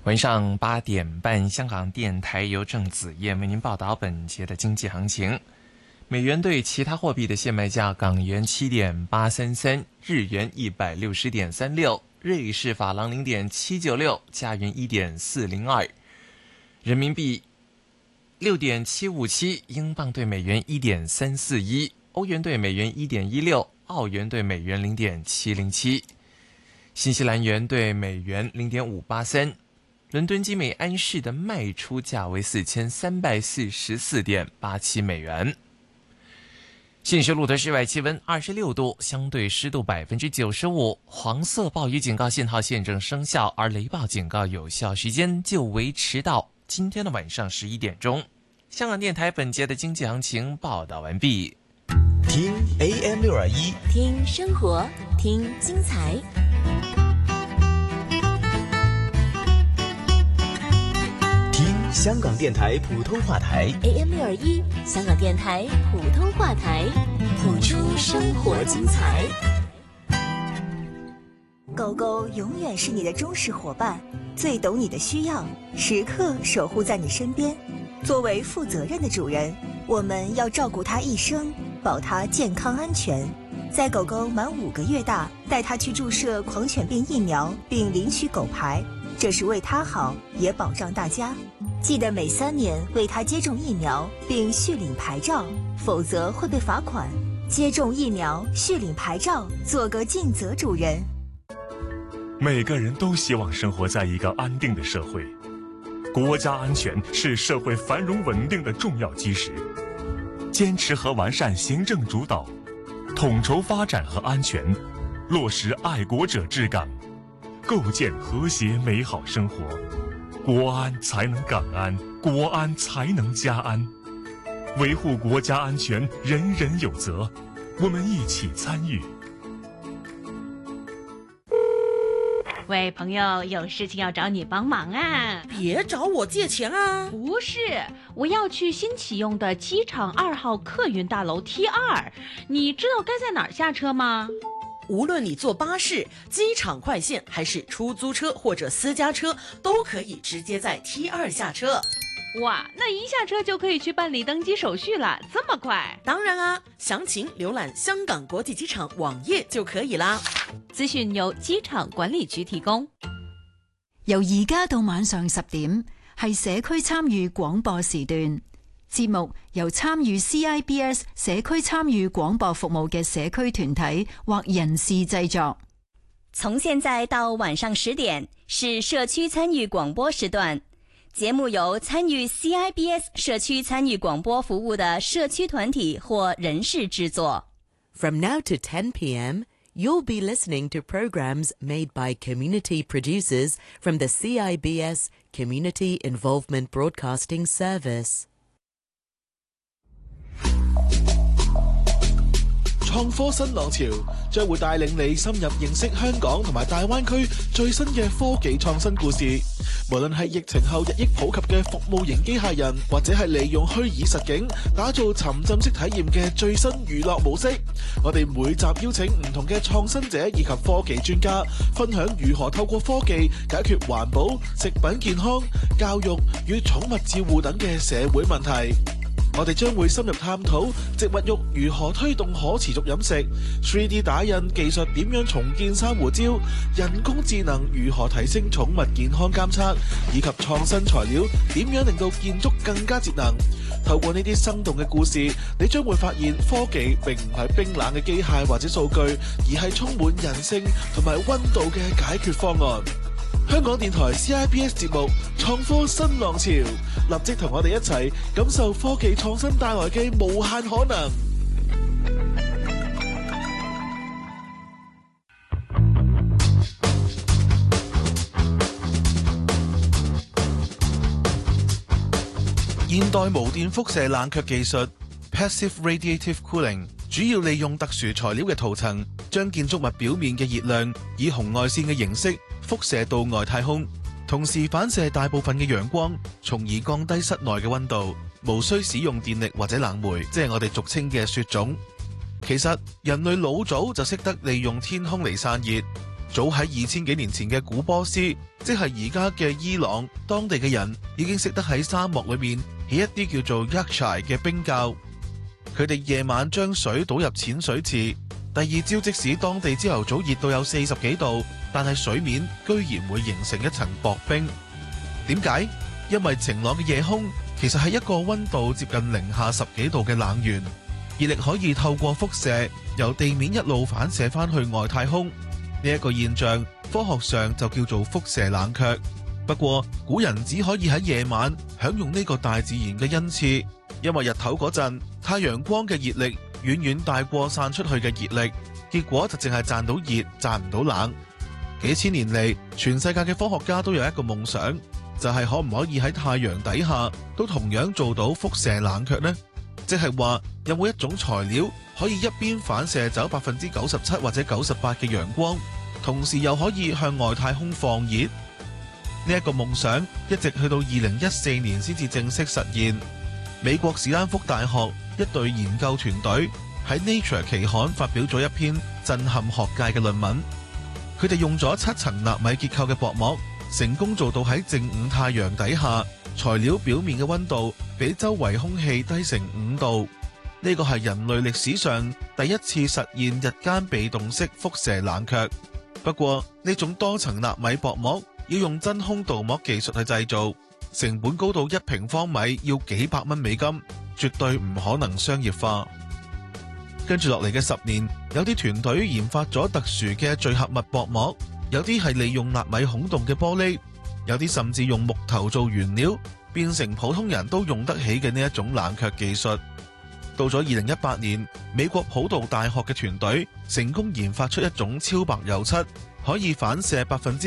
晚上8点半，香港电台由郑子燕为您报道本节的经济行情。美元对其他货币的现卖价：港元7.833，日元160.36，瑞士法郎0.796，加元1.402，人民币6.757，英镑对美元1.341，欧元对美元1.16，澳元对美元0.707，新西兰元对美元0.583。伦敦金每安士的卖出价为4344.87美元。现时录的室外气温26度，相对湿度95%，黄色暴雨警告信号现正生效，而雷暴警告有效时间就维持到今天的晚上11点钟。香港电台本节的经济行情报道完毕。 听 AM621， 听生活，听精彩。 香港电台普通话台 AM621，香港电台普通话台，谱出生活精彩。 狗狗永远是你的忠实伙伴，最懂你的需要，时刻守护在你身边。作为负责任的主人，我们要照顾它一生，保它健康安全。在狗狗满5个月大，带它去注射狂犬病疫苗，并领取狗牌，这是为它好，也保障大家。记得每3年为它接种疫苗，并续领牌照，否则会被罚款。接种疫苗，续领牌照，做个尽责主人。 每个人都希望生活在一个安定的社会，国家安全是社会繁荣稳定的重要基石。坚持和完善行政主导，统筹发展和安全，落实爱国者治港，构建和谐美好生活。国安才能港安，国安才能家安。维护国家安全，人人有责，我们一起参与。 喂，朋友，有事情要找你帮忙啊！ 别找我借钱啊！ 不是，我要去新启用的机场2号客运大楼 T2， 你知道该在哪儿下车吗？ 无论你坐巴士、机场快线还是出租车或者私家车，都可以直接在 T2 下车。 哇，那一下车就可以去办理登机手续了，这么快？ 当然啊，详情瀏覽香港國際機場網頁就可以啦。 資訊由機場管理局提供。 由而家到晚上10點，係社區參與廣播時段。節目由參與 CIBS 社區參與廣播服務嘅社區團體或人士製作。 從現在到晚上10點是社區參與廣播時段，節目由參與 CIBS 社區參與廣播服務的社區團體或人士製作。 From now to 10 p.m., you'll be listening to programs made by community producers from the CIBS Community Involvement Broadcasting Service. 創科新浪潮將會帶領你深入認識香港同埋大灣區最新嘅科技創新故事。無論係疫情後日益普及嘅服務型機械人，或者係利用虛擬實境打造沉浸式體驗嘅最新娛樂模式，我哋每集邀請唔同嘅創新者以及科技專家，分享如何透過科技解決環保、食品健康、教育與寵物照護等嘅社會問題。我哋將會深入探討植物肉如何推動可持續飲食 ，3D 打印技術點樣重建珊瑚礁，人工智能如何提升寵物健康監測，以及創新材料點樣令到建築更加節能。透過呢啲生動嘅故事，你將會發現科技並唔係冰冷嘅機械或者數據，而係充滿人性同埋溫度嘅解決方案。香港電台 CIBS 節目創科新浪潮，立即同我哋一齊感受科技創新帶來嘅無限可能。現代無電輻射冷卻技術 Passive Radiative Cooling 主要利用特殊材料嘅塗層，將建築物表面嘅熱量以紅外線嘅形式輻射到外太空，同時反射大部分嘅陽光，從而降低室內嘅溫度，無需使用電力或者冷媒，即係我哋俗稱嘅雪種。其實人類老早就識得利用天空嚟散熱， 早喺2000幾年前嘅古波斯，即係而家嘅伊朗，當地嘅人已經識得喺沙漠裏面起一啲叫做 Yakshai 嘅冰窖。佢哋夜晚將水倒入淺水池，第二朝即使當地朝頭早熱到有40幾度，但係水面居然會形成一層薄冰。點解？因為晴朗嘅夜空其實係一個溫度接近零下10幾度嘅冷源，熱力可以透過輻射由地面一路反射翻去外太空。呢一個現象科學上就叫做輻射冷卻。不過古人只可以喺夜晚享用呢個大自然嘅恩賜，因為日頭嗰陣太陽光嘅熱力遠遠大過散出去嘅熱力，結果就淨係賺到熱，賺唔到冷。幾千年嚟，全世界嘅科學家都有一個夢想，就係可唔可以喺太陽底下都同樣做到輻射冷卻呢？即係話有冇一種材料可以一邊反射走97%或者98%嘅陽光，同時又可以向外太空放熱？呢一個夢想一直去到2014年先至正式實現。美國史丹福大學一隊研究團隊喺 Nature 期刊發表咗一篇震撼學界嘅論文。佢哋用咗7層納米結構嘅薄膜，成功做到喺正午太陽底下，材料表面嘅溫度比周圍空氣低成5度。呢個係人類歷史上第一次實現日間被動式輻射冷卻。不過呢種多層納米薄膜要用真空鍍膜技術去製造，成本高到1平方米要幾百蚊美金，絕對唔可能商業化。跟住落嚟嘅10年，有啲團隊研發咗特殊嘅聚合物薄膜，有啲係利用納米孔洞嘅玻璃，有啲甚至用木頭做原料，變成普通人都用得起嘅呢一種冷卻技術。到咗2018年，美國普渡大學嘅團隊成功研發出一種超白油漆，可以反射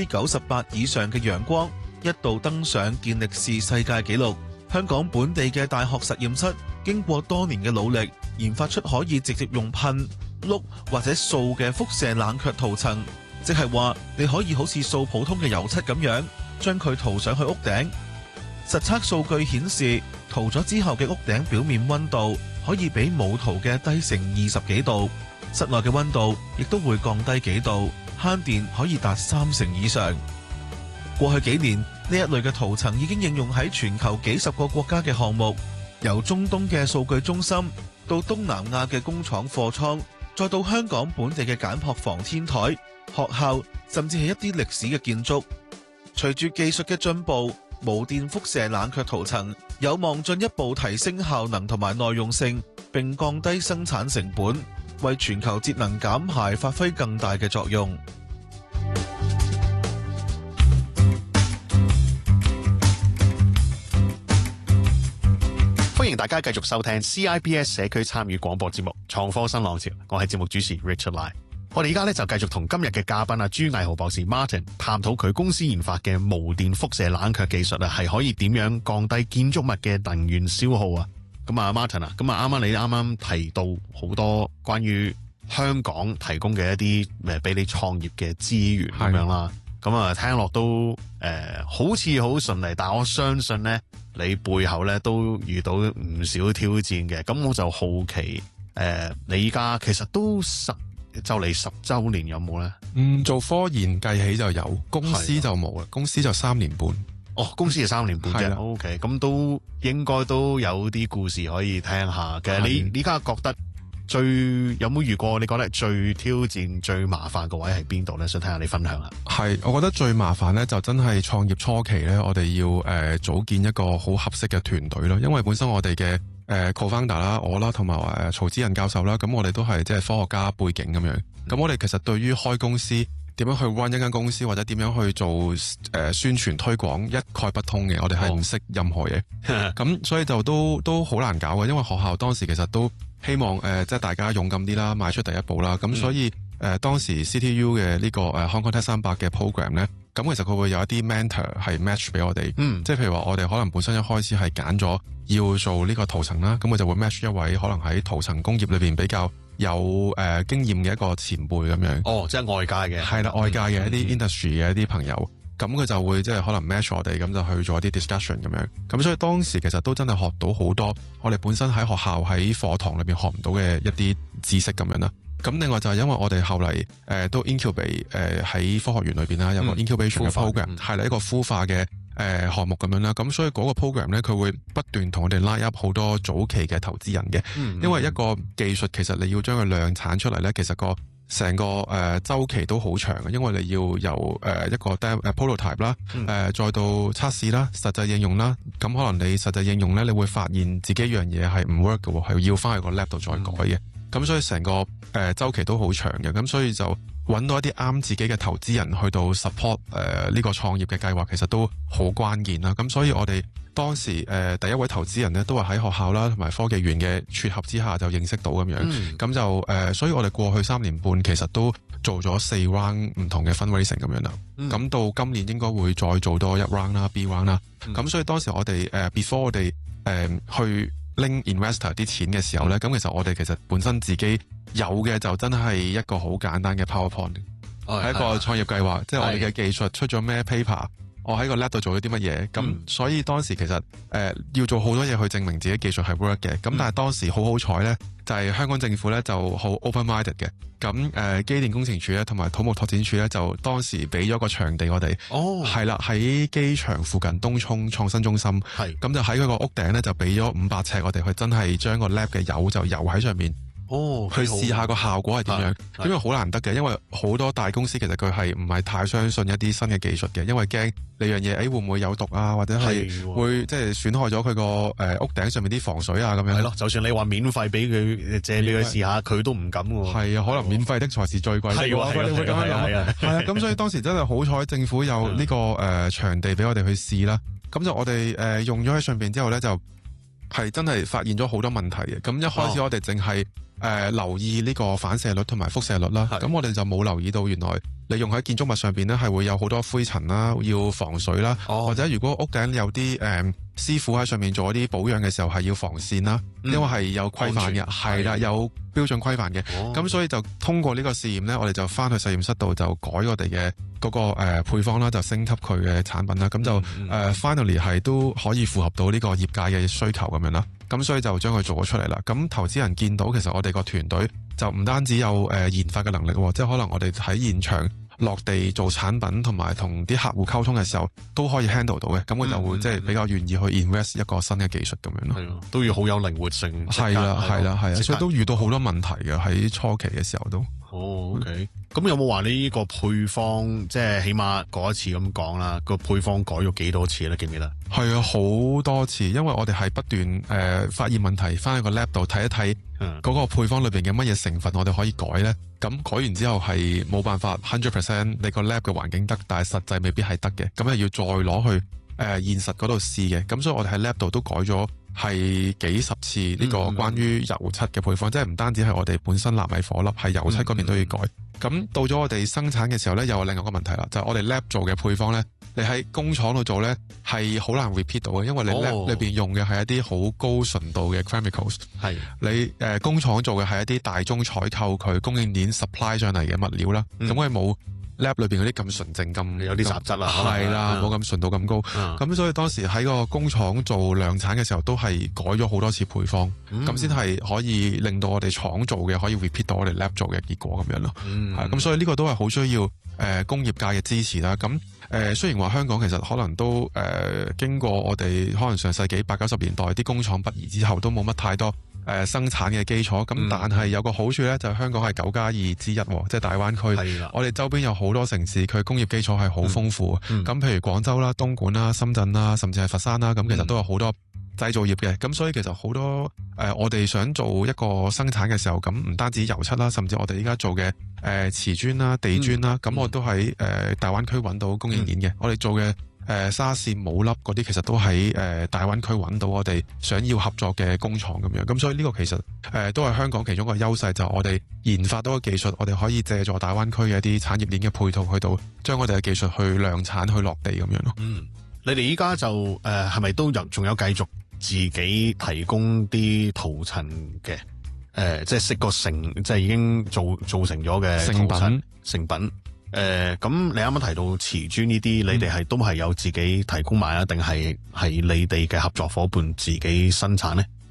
98%以上嘅陽光，一度登上健力士世界紀錄。香港本地嘅大學實驗室經過多年嘅努力，研發出可以直接用噴、碌或者掃嘅輻射冷卻塗層，即係話你可以好似掃普通嘅油漆咁樣，將佢塗上去屋頂。實測數據顯示，塗咗之後嘅屋頂表面溫度可以比冇塗嘅低成20幾度，室內嘅溫度亦都會降低幾度，慳電可以達30%以上。過去幾年，呢一類嘅塗層已經應用喺全球幾十個國家嘅項目，由中東嘅數據中心到東南亞嘅工廠貨倉，再到香港本地嘅簡樸房天台、學校，甚至係一啲歷史嘅建築。隨住技術嘅進步，無電輻射冷卻塗層有望進一步提升效能同埋耐用性，並降低生產成本，為全球節能減排發揮更大嘅作用。 歡迎大家繼續收聽 CIBS 社區參與廣播節目創科新浪潮，我係節目主持 Richard Lai。我哋而家咧就繼續同今日嘅嘉賓朱毅豪博士 Martin 探討佢公司研發嘅無電輻射冷卻技術啊，係可以點樣降低建築物嘅能源消耗啊？咁啊 Martin 啊，咁啊啱啱提到好多關於香港提供嘅一啲俾你創業嘅資源咁樣啦，咁啊聽落都好似好順利，但我相信咧你背後咧都遇到唔少挑戰嘅。咁我就好奇你而家其實都就嚟10週年有冇咧？ 做科研計起就有，公司就冇啦。公司就3年半。 哦，公司係3年半啫。OK， 咁都應該都有啲故事可以聽下嘅。你而家覺得有冇遇過？你覺得最挑戰、最麻煩個位係邊度咧？想聽下你分享下。 係，我覺得最麻煩咧就真係創業初期咧，我哋要組建一個好合適嘅團隊咯。因為本身我哋嘅co-founder 啦，我啦，同埋曹之仁教授啦，咁我哋都係即係科學家背景咁樣。咁我哋其實對於開公司點樣去 run 一間公司，或者點樣去做宣傳推廣一概不通嘅，我哋係唔識任何嘢。咁所以就都好難搞嘅，因為學校當時其實都希望即係大家勇敢啲啦，邁出第一步啦。咁所以當時 CTU 嘅呢個Hong Kong Tech 300嘅 program 咧，咁其實佢會有一啲 mentor 係 match 俾我哋。即係譬如話我哋可能本身一開始係揀咗要做呢個塗層啦，咁佢就會 match 一位可能喺塗層工業裏邊比較有經驗嘅一個前輩咁樣。 哦，即係外界嘅。係啦， 外界嘅一啲 industry 嘅一啲朋友，咁佢就會即係可能 match 我哋，咁就去做一啲 discussion 咁樣。咁所以當時其實都真係學到好多我哋本身喺學校喺課堂裏邊學唔到嘅一啲知識咁樣啦。 咁另外就係因為我哋後嚟都 incubate 喺科學園裏邊啦，有個 incubation 嘅 program 係啦，一個孵化嘅項目咁樣啦。咁所以嗰個 program 咧，佢會不斷同我哋拉入好多早期嘅投資人嘅。因為一個技術其實你要將佢量產出嚟咧，其實個成個週期都好長嘅，因為你要由一個 prototype 啦，再到測試啦、實際應用啦。咁可能你實際應用咧，你會發現自己一樣嘢係唔 work 嘅，係要翻去個 lab 度再改嘅。咁所以成個週期都好長嘅，咁所以就揾到一啲啱自己嘅投資人去到 support 呢個創業嘅計劃，其實都好關鍵啦。咁所以我哋當時第一位投資人呢，都係喺學校啦同埋科技園嘅撮合之下就認識到咁樣，咁就所以我哋過去3年半其實都做咗4 round 唔同嘅 fundraising 咁樣啦。咁到今年應該會再做多1 round 啦 B round 啦。咁所以當時我哋before 我哋去拎 investor 啲錢嘅時候咧，咁其實我哋其實本身自己有嘅就真係一個好簡單嘅 PowerPoint，係一個創業計劃，即係我哋嘅技術出咗咩 paper， 我喺個 lab 度做咗啲乜嘢，咁所以當時其實要做好多嘢去證明自己技術係 work 嘅，咁但係當時好彩咧，就係香港政府咧就好 open-minded 嘅，咁機電工程署咧同埋土木拓展署咧就當時俾咗個場地我哋，係啦，喺機場附近東涌創新中心，咁就喺佢個屋頂咧就俾咗500尺我哋去真係將個 lab 嘅油就油喺上面。去試下個效果係點樣，因為好難得嘅，因為好多大公司其實佢係唔係太相信一啲新嘅技術嘅，因為驚你樣嘢會唔會有毒啊，或者係會即係損害咗佢個屋頂上面啲防水啊咁樣。 係咯，就算你話免費俾佢借俾佢試下，佢都唔敢喎。係啊， 可能免費的才是最貴。係啊，你會咁樣諗。係啊，咁所以當時真係好彩，政府有呢個場地俾我哋去試啦。咁就我哋用咗喺上邊之後咧，就係真係發現咗好多問題嘅。咁一開始我哋淨係留意呢個反射率同埋輻射率啦，咁我哋就冇留意到原來你用喺建築物上邊咧係會有好多灰塵啦，要防水啦，或者如果屋頂有啲師傅喺上面做一啲保養嘅時候係要防線啦，因為係有規範嘅，係啦，有標準規範嘅，咁所以就通過呢個試驗咧，我哋就翻去實驗室度就改我哋嘅嗰個配方啦，就升級佢嘅產品啦，咁就finally 係都可以符合到呢個業界嘅需求咁樣啦。咁所以就將佢做咗出嚟啦。咁投資人見到其實我哋個團隊就唔單止有研發嘅能力，即係可能我哋喺現場落地做產品同埋同啲客戶溝通嘅時候都可以 handle 到嘅。咁佢就會即係比較願意去 invest 一個新嘅技術咁樣咯。 係啊，都要好有靈活性。係啦，所以都遇到好多問題嘅喺初期嘅時候都。 OK，咁有冇話你呢個配方，即係起碼嗰一次咁講啦，個配方改咗幾多次咧？記唔記得？ 係啊，好多次，因為我哋係不斷發現問題，翻去個 lab 度睇一睇嗰個配方裏邊嘅乜嘢成分，我哋可以改咧。咁改完之後係冇辦法 100% 你個 lab 嘅環境得，但係實際未必係得嘅，咁係要再攞去現實嗰度試嘅。咁所以我哋喺 lab 度都改咗係幾十次呢個關於油漆嘅配方，即係唔單止係我哋本身納米火粒，係油漆嗰邊都要改。咁到咗我哋生產嘅時候咧，又有另外一個問題啦，就係我哋 lab 做嘅配方咧，你喺工廠度做咧係好難 repeat 到嘅，因為你 lab 裏邊用嘅係一啲好高純度嘅 chemicals， 係你工廠做嘅係一啲大宗採購佢供應鏈 supply 上嚟嘅物料啦，咁佢冇lab 裏邊嗰啲咁純正，咁有啲雜質啦， 係啦，冇咁純度咁高，咁所以當時喺個工廠做量產嘅時候，都係改咗好多次配方，咁先係可以令到我哋廠做嘅可以 repeat 到我哋 lab 做嘅結果咁樣咯。係咁，所以呢個都係好需要工業界嘅支持啦。咁雖然話香港其實可能都經過我哋可能上世紀80、90年代啲工廠北移之後，都冇乜太多生產嘅基礎，咁但係有個好處咧，就係香港係9+2之一，即係大灣區。我哋周邊有好多城市，佢工業基礎係好豐富。咁譬如廣州啦、東莞啦、深圳啦，甚至係佛山啦，咁其實都有好多製造業嘅。咁所以其實好多我哋想做一個生產嘅時候，咁唔單止油漆啦，甚至我哋依家做嘅瓷磚啦、地磚啦，咁我都喺大灣區揾到供應鏈嘅。我哋做嘅沙線帽粒嗰啲其實都喺大灣區揾到我哋想要合作嘅工廠咁樣，咁所以呢個其實都係香港其中一個優勢，就係我哋研發到嘅技術，我哋可以借助大灣區嘅一啲產業鏈嘅配套，去到將我哋嘅技術去量產去落地咁樣咯。 你哋依家就係咪都仲有繼續自己提供啲塗層嘅即係識個即係已經做成咗嘅成品？咁你啱啱提到瓷磚呢啲，你哋係都係有自己提供埋啊，定係你哋嘅合作夥伴自己生產呢？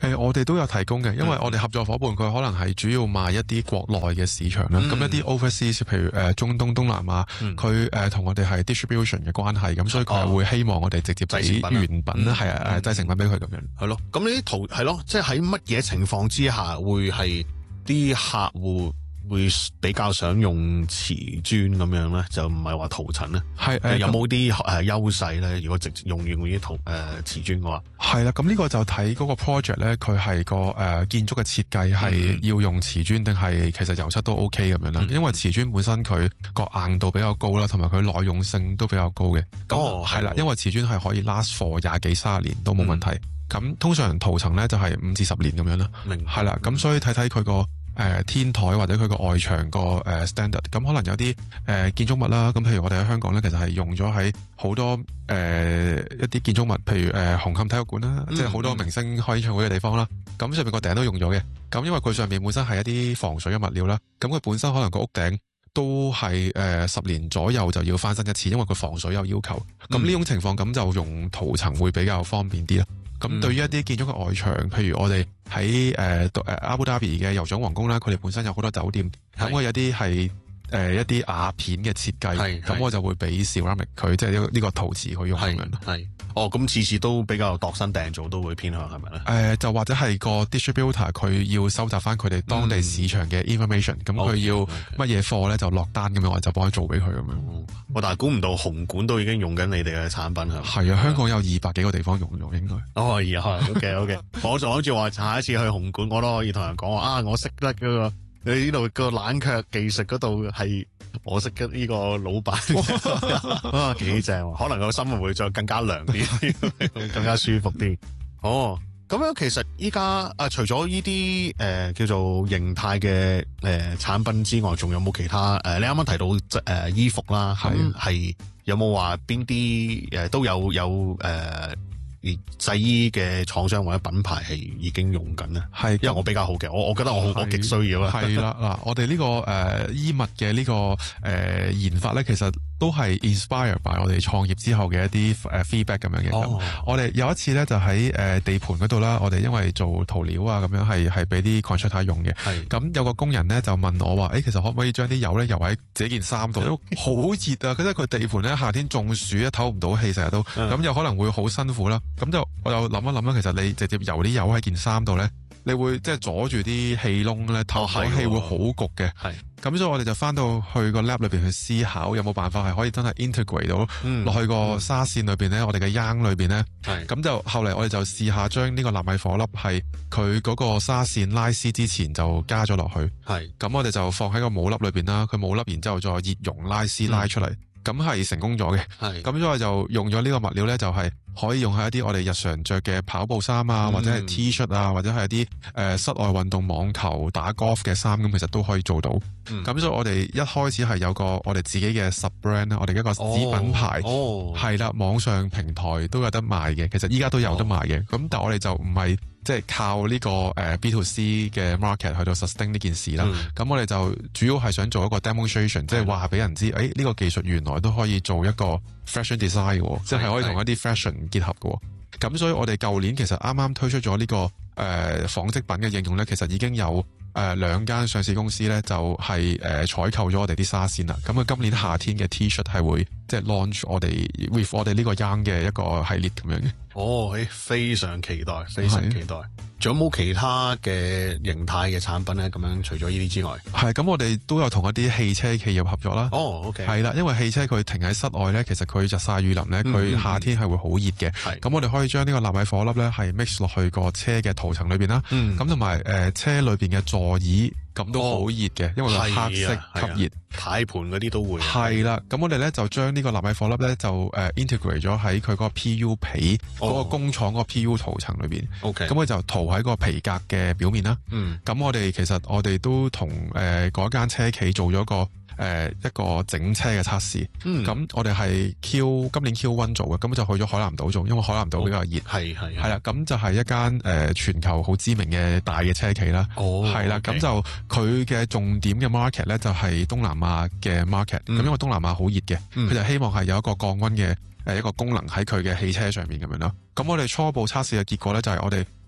我哋都有提供嘅，因為我哋合作伙伴佢可能係主要賣一啲國內嘅市場啦，咁一啲 overseas 譬如中東、東南亞，佢同我哋係 distribution 嘅關係，咁所以佢係會希望我哋直接俾原品係製成品俾佢咁樣。 係咯，咁呢啲圖係咯，即係喺乜嘢情況之下會係啲客戶會比較想用瓷磚咁樣咧，就唔係話塗層咧。係有冇啲優勢咧？如果直接用呢啲瓷磚嘅話， 係啦，咁呢個就睇嗰個 project 咧，佢係個建築嘅設計係要用瓷磚定係其實油漆都 OK 咁樣啦。因為瓷磚本身佢個硬度比較高啦，同埋佢耐用性都比較高嘅。係啦，因為瓷磚係可以 last for 20幾30年都冇問題。咁通常塗層咧就係5至10年咁樣啦。係啦，咁所以睇睇佢個天台或者佢個外牆個standard， 咁可能有啲建築物啦，咁譬如我哋喺香港咧，其實係用咗喺好多一啲建築物，譬如紅磡體育館啦，即係好多明星開演唱會嘅地方啦，咁上面個頂都用咗嘅。咁因為佢上面本身係一啲防水嘅物料啦，咁佢本身可能個屋頂都係10年左右就要翻新一次，因為佢防水有要求。咁呢種情況咁就用塗層會比較方便啲啦。咁對於一啲建築嘅外牆，譬如我哋喺阿布達比嘅酋長皇宮啦，佢哋本身有好多酒店，咁我有啲係一啲瓦片嘅設計，咁我就會俾 ceramic 佢，即係呢個陶瓷去用咁樣。 係咁次次都比較度身訂造，都會偏向係咪咧？ 就或者係個 distributor 佢要收集翻佢哋當地市場嘅 information，咁佢要乜嘢貨咧就落單咁樣，我就幫佢做俾佢咁樣。 但係估唔到紅館都已經用緊你哋嘅產品係啊，香港有200幾個地方用咗應該。 OK， 我就諗住話下一次去紅館，我都可以同人講話我識得嗰個你呢度個冷卻技術嗰度係我識得呢個老闆幾正，可能個心會再更加涼啲，更加舒服啲。咁樣其實依家除咗呢啲叫做形態嘅產品之外，仲有冇其他你啱啱提到衣服啦，係有冇話邊啲都有製衣嘅廠商或者品牌係已經用緊咧？係，因為我比較好嘅，我覺得我極需要啦。係啦，嗱，我哋呢個衣物嘅呢個研發咧，其實都係 inspire by 我哋創業之後嘅一啲feedback 咁樣嘅。我哋有一次咧就喺地盤嗰度啦，我哋因為做塗料啊咁樣係俾啲 contractor 用嘅。咁有個工人咧就問我話：其實可唔可以將啲油咧油喺自己件衫度？好熱啊！覺得佢地盤咧夏天中暑咧唞唔到氣，成日都咁有可能會好辛苦啦。咁就我又諗一諗啦，其實你直接油啲油喺件衫度咧，你會即係阻住啲氣窿咧，透口氣會好焗嘅。咁所以我哋就翻到去個 lab 裏邊去思考，有冇辦法係可以真係 integrate 到落去個紗線裏邊咧，我哋嘅罌裏邊咧。咁就後嚟我哋就試下將呢個納米火粒係佢嗰個紗線拉絲之前就加咗落去。咁我哋就放喺個帽粒裏邊啦，佢帽粒然之後再熱熔拉絲拉出嚟。咁係成功咗嘅，咁所以就用咗呢個物料咧，就係可以用喺一啲我哋日常着嘅跑步衫啊，或者係 T 恤啊，或者係一啲室外運動網球打 golf 嘅衫，咁其實都可以做到。咁所以我哋一開始係有個我哋自己嘅 sub brand 啦，我哋一個子品牌，係啦，網上平台都有得賣嘅，其實依家都有得賣嘅。咁但係我哋就唔係即係靠呢個B to C 嘅 market 去到 sustain 呢件事啦。咁我哋就主要係想做一個 demonstration，即係話俾人知，呢個技術原來都可以做一個 fashion design 嘅，即係可以同一啲 fashion 結合嘅。咁所以我哋舊年其實啱啱推出咗呢個紡織品嘅應用咧，其實已經有2間上市公司咧就係採購咗我哋啲紗線啦。咁今年夏天嘅 T-shirt 係會即係 launch 我哋 with 我哋呢個 Young 嘅一個系列咁樣嘅。 非常期待，非常期待。仲有冇其他嘅形態嘅產品咧？咁樣除咗呢啲之外， 咁我哋都有同一啲汽車企業合作啦。 OK， 係啦，因為汽車佢停喺室外咧，其實佢日曬雨淋咧，佢夏天係會好熱嘅。咁我哋可以將呢個納米火粒咧係 mix 落去個車嘅塗層裏邊啦。咁同埋車裏邊嘅座椅。咁都好熱嘅，因為佢黑色吸熱， 軚盤嗰啲都會。 係啦，咁我哋咧就將呢個納米火粒咧就integrate 咗喺佢嗰個 PU 皮嗰個工廠嗰個 PU 塗層裏邊。咁佢就塗喺個皮革嘅表面啦。咁我哋其實我哋都同嗰間車企做咗一個整車嘅測試。咁我哋係今年 Q1 做嘅，咁就去咗海南島做，因為海南島比較熱。係啦，咁就係一間全球好知名嘅大嘅車企啦。係啦，咁就佢嘅重點嘅 market 咧就係東南亞嘅 market。咁因為東南亞好熱嘅，佢就希望係有一個降溫嘅一個功能喺佢嘅汽車上面咁樣咯。咁我哋初步測試嘅結果咧就係我哋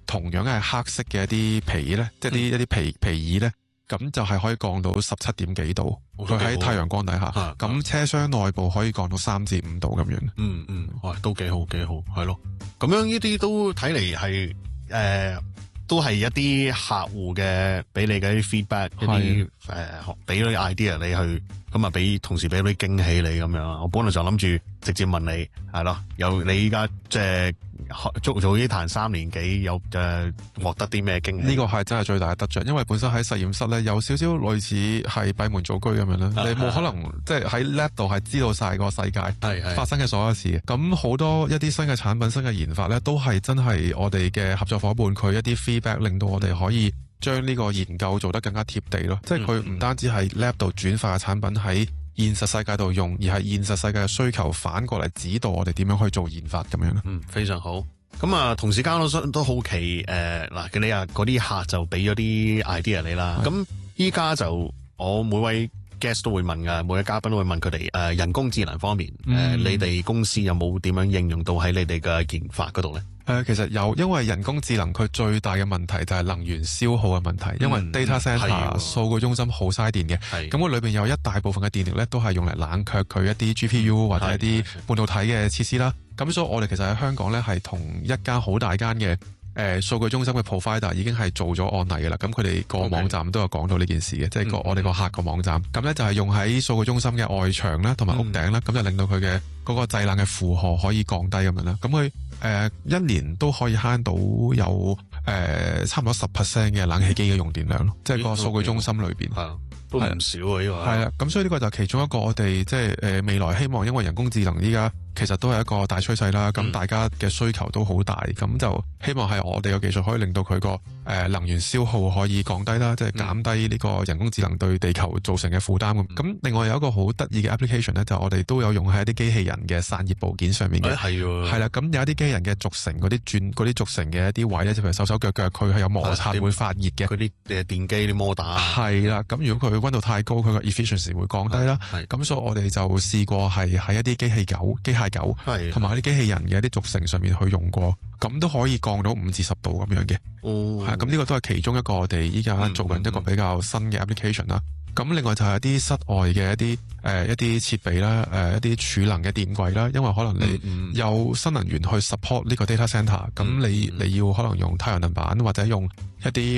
同樣係黑色嘅一啲皮咧，即係一啲皮椅咧，咁就係可以降到17點幾度。佢喺太陽光底下，咁車廂內部可以降到3至5度咁樣。 哇，都幾好，係咯。咁樣呢啲都睇嚟係都係一啲客戶嘅俾你嘅啲 feedback， 一啲俾咗啲 idea 你去，咁啊同時俾啲驚喜你咁樣。我本來就諗住直接問你係咯，有你依家即係做呢壇3年幾，有獲得啲咩驚喜？ 呢個係真係最大嘅得着，因為本身喺實驗室咧有少少類似係閉門造車咁樣啦，你冇可能即係喺 lab 度係知道晒個世界發生嘅所有事嘅。咁好多一啲新嘅產品、新嘅研發咧，都係真係我哋嘅合作伙伴佢一啲 feedback， 令到我哋可以將呢個研究做得更加貼地咯。即係佢唔單止係 lab 度轉化嘅產品喺現實世界度用，而係現實世界嘅需求反過嚟指導我哋點樣去做研發咁樣咯。 非常好。咁啊，同時間都好奇嗱，你啊嗰啲客就俾咗啲 idea 你啦。咁依家就我每位 guest 都會問噶，每位嘉賓都會問佢哋人工智能方面，你哋公司有冇點樣應用到喺你哋嘅研發嗰度咧？ 其實有，因為人工智能佢最大嘅問題就係能源消耗嘅問題，因為 data center 數據中心好嘥電嘅，咁佢裏邊有一大部分嘅電力咧都係用嚟冷卻佢一啲 GPU 或者一啲半導體嘅設施啦。咁所以我哋其實喺香港咧係同一間好大間嘅數據中心嘅 provider 已經係做咗案例嘅啦。咁佢哋個網站都有講到呢件事嘅，即係我哋個客個網站。咁咧就係用喺數據中心嘅外牆啦，同埋屋頂啦，咁就令到佢嘅嗰個製冷嘅負荷可以降低咁樣啦。咁佢一年都可以慳到有差唔多10% 嘅冷氣機嘅用電量咯，即係個數據中心裏邊。 都唔少啊！呢個係啊，咁所以呢個就係其中一個我哋即係未來希望，因為人工智能依家其實都係一個大趨勢啦。咁大家嘅需求都好大，咁就希望係我哋嘅技術可以令到佢個能源消耗可以降低啦，即係減低呢個人工智能對地球造成嘅負擔。咁另外有一個好得意嘅 application 咧，就我哋都有用喺一啲機器人嘅散熱部件上面嘅。係啦，咁有一啲機器人嘅軸承嗰啲軸承嘅一啲位咧，就譬如手腳佢係有摩擦會發熱嘅。 嗰啲電機啲摩打。 係啦，咁如果佢溫度太高，佢個 efficiency 會降低啦。咁所以我哋就試過係喺一啲機械狗同埋啲機器人嘅一啲軸承上面去用過，咁都可以降到5至10度咁樣嘅。咁呢個都係其中一個我哋依家做緊一個比較新嘅 application 啦。咁另外就係一啲室外嘅一啲設備啦，一啲儲能嘅電櫃啦，因為可能你有新能源去 support 呢個 data center，咁你要可能用太陽能板或者用一啲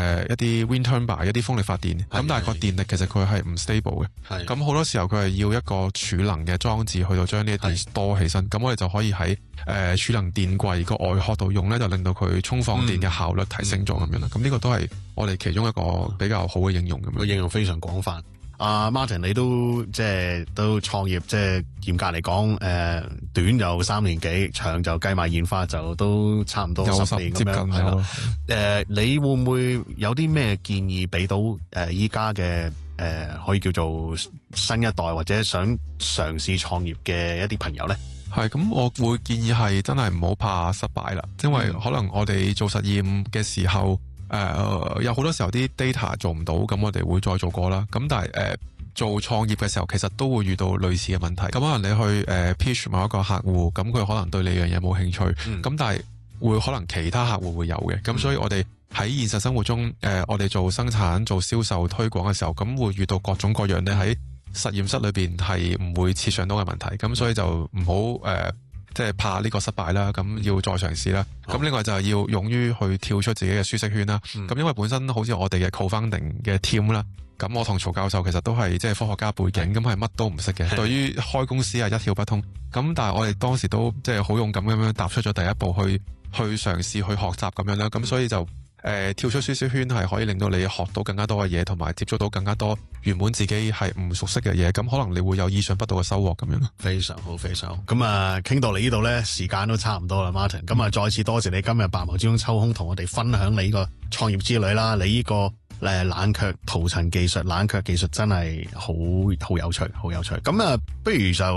wind turbine 一啲風力發電，咁但係個電力其實佢係唔 stable 嘅，咁好多時候佢係要一個儲能嘅裝置去到將呢啲電多起身，咁我哋就可以喺儲能電櫃個外殼度用咧，就令到佢充放電嘅效率提升咗咁樣啦。咁呢個都係我哋其中一個比較好嘅應用咁樣。 個應用非常廣泛。Martin 你都都創業，即係嚴格嚟講，短就3年幾，長就計埋研發就都差唔多10年咁樣係啦。你會唔會有啲咩建議俾到依家嘅可以叫做新一代或者想嘗試創業嘅一啲朋友咧？ 係咁，我會建議係真係唔好怕失敗啦，因為可能我哋做實驗嘅時候。有好多時候啲 data 做唔到，咁我哋會再做過啦。咁但係做創業嘅時候，其實都會遇到類似嘅問題。咁可能你去pitch 某一個客戶，咁佢可能對你樣嘢冇興趣，咁但係會可能其他客戶會有嘅。咁所以我哋喺現實生活中，我哋做生產、做銷售、推廣嘅時候，咁會遇到各種各樣咧喺實驗室裏邊係唔會設想到嘅問題。咁所以就唔好即係怕呢個失敗啦，咁要再嘗試啦。咁另外就係要勇於去跳出自己嘅舒適圈啦。咁因為本身好似我哋嘅 co-founding 嘅 team 啦，咁我同曹教授其實都係即係科學家背景，咁係乜都唔識嘅，對於開公司係一竅不通。咁但係我哋當時都即係好勇敢咁樣踏出咗第一步去嘗試去學習咁樣啦。咁所以就跳出舒適圈係可以令到你學到更加多嘅嘢，同埋接觸到更加多原本自己係唔熟悉嘅嘢，咁可能你會有意想不到嘅收穫咁樣咯。 非常好，非常好。咁傾到嚟呢度咧，時間都差唔多啦 ，Martin。咁再次多謝你今日百忙之中抽空同我哋分享你呢個創業之旅啦。你呢個冷卻塗層技術，冷卻技術真係好有趣，好有趣。咁不如就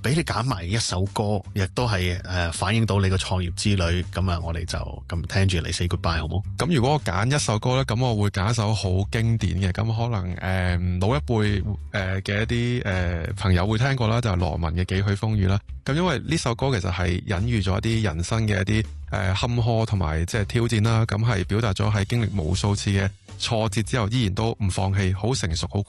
俾你揀埋一首歌，亦都係反映到你個創業之旅。咁啊，我哋就咁聽住嚟 say goodbye 好冇？ 咁如果我揀一首歌咧，咁我會揀一首好經典嘅，咁可能老一輩嘅一啲朋友會聽過啦，就係羅文嘅《幾許風雨》啦。咁因為呢首歌其實係隱喻咗一啲人生嘅一啲坎坷同埋即係挑戰啦，咁係表達咗係經歷無數次嘅挫折之後依然都唔放棄，好成熟好